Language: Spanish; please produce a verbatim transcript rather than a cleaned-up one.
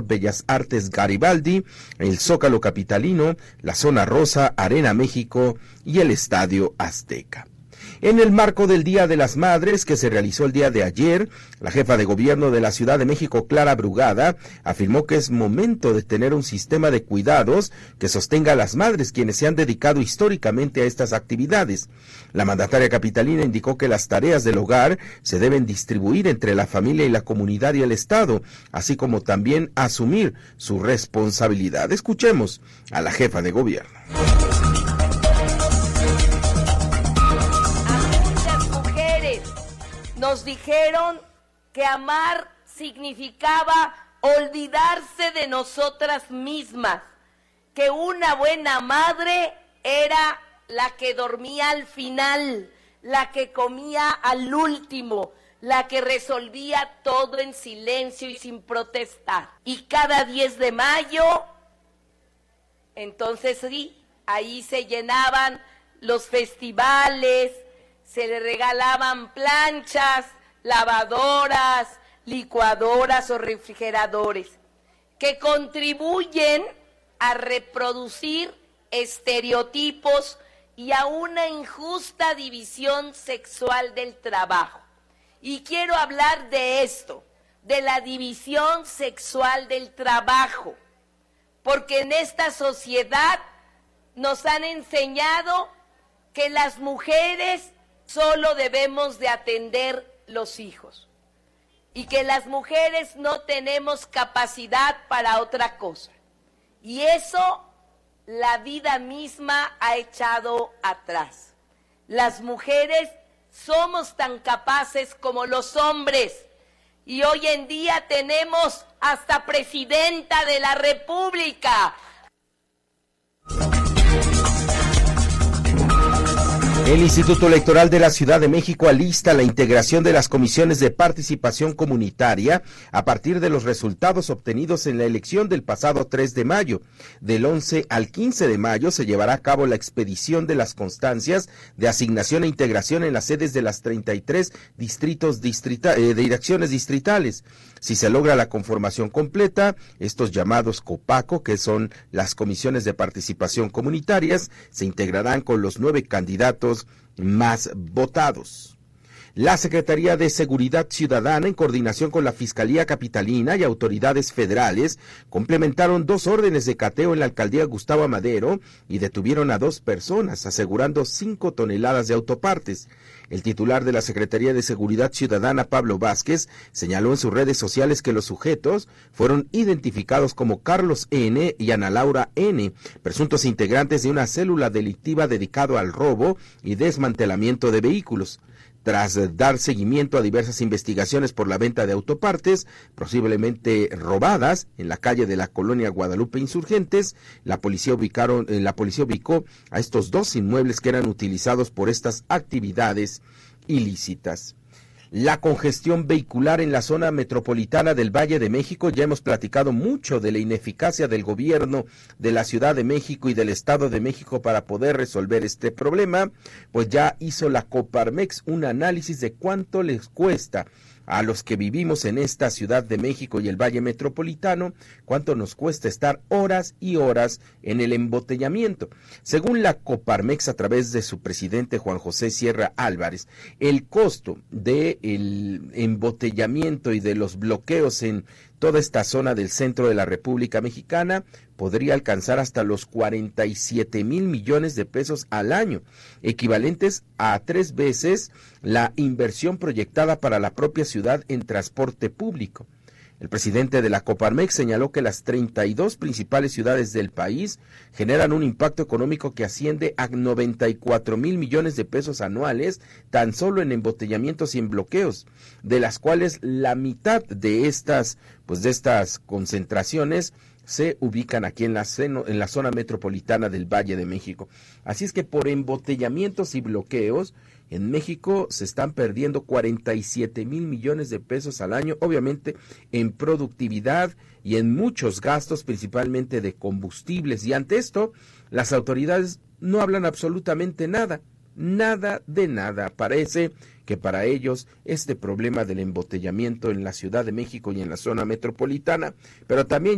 Bellas Artes Garibaldi, el Zócalo capitalino, la Zona Rosa, Arena México y el Estadio Azteca. En el marco del Día de las Madres, que se realizó el día de ayer, la jefa de gobierno de la Ciudad de México, Clara Brugada, afirmó que es momento de tener un sistema de cuidados que sostenga a las madres, quienes se han dedicado históricamente a estas actividades. La mandataria capitalina indicó que las tareas del hogar se deben distribuir entre la familia y la comunidad y el Estado, así como también asumir su responsabilidad. Escuchemos a la jefa de gobierno. Nos dijeron que amar significaba olvidarse de nosotras mismas, que una buena madre era la que dormía al final, la que comía al último, la que resolvía todo en silencio y sin protestar. Y cada diez de mayo, entonces sí, ahí se llenaban los festivales, se le regalaban planchas, lavadoras, licuadoras o refrigeradores, que contribuyen a reproducir estereotipos y a una injusta división sexual del trabajo. Y quiero hablar de esto, de la división sexual del trabajo, porque en esta sociedad nos han enseñado que las mujeres solo debemos de atender los hijos y que las mujeres no tenemos capacidad para otra cosa. Y eso la vida misma ha echado atrás. Las mujeres somos tan capaces como los hombres y hoy en día tenemos hasta presidenta de la República. El Instituto Electoral de la Ciudad de México alista la integración de las comisiones de participación comunitaria a partir de los resultados obtenidos en la elección del pasado tres de mayo. Del once al quince de mayo se llevará a cabo la expedición de las constancias de asignación e integración en las sedes de las treinta y tres distritos distrita, eh, direcciones distritales. Si se logra la conformación completa, estos llamados COPACO, que son las comisiones de participación comunitarias, se integrarán con los nueve candidatos más votados. La Secretaría de Seguridad Ciudadana, en coordinación con la Fiscalía Capitalina y autoridades federales, complementaron dos órdenes de cateo en la alcaldía Gustavo Amadero y detuvieron a dos personas, asegurando cinco toneladas de autopartes. El titular de la Secretaría de Seguridad Ciudadana, Pablo Vázquez, señaló en sus redes sociales que los sujetos fueron identificados como Carlos N. y Ana Laura N., presuntos integrantes de una célula delictiva dedicada al robo y desmantelamiento de vehículos. Tras dar seguimiento a diversas investigaciones por la venta de autopartes, posiblemente robadas, en la calle de la colonia Guadalupe Insurgentes, la policía ubicaron, eh, la policía ubicó a estos dos inmuebles que eran utilizados por estas actividades ilícitas. La congestión vehicular en la zona metropolitana del Valle de México, ya hemos platicado mucho de la ineficacia del gobierno de la Ciudad de México y del Estado de México para poder resolver este problema, pues ya hizo la Coparmex un análisis de cuánto les cuesta a los que vivimos en esta Ciudad de México y el Valle Metropolitano, cuánto nos cuesta estar horas y horas en el embotellamiento. Según la Coparmex, a través de su presidente Juan José Sierra Álvarez, el costo del embotellamiento y de los bloqueos en toda esta zona del centro de la República Mexicana podría alcanzar hasta los cuarenta y siete mil millones de pesos al año, equivalentes a tres veces la inversión proyectada para la propia ciudad en transporte público. El presidente de la Coparmex señaló que las treinta y dos principales ciudades del país generan un impacto económico que asciende a noventa y cuatro mil millones de pesos anuales tan solo en embotellamientos y en bloqueos, de las cuales la mitad de estas, pues de estas concentraciones se ubican aquí en la, seno, en la zona metropolitana del Valle de México. Así es que por embotellamientos y bloqueos, en México se están perdiendo cuarenta y siete mil millones de pesos al año, obviamente en productividad y en muchos gastos, principalmente de combustibles. Y ante esto, las autoridades no hablan absolutamente nada, nada de nada. Parece que para ellos este problema del embotellamiento en la Ciudad de México y en la zona metropolitana, pero también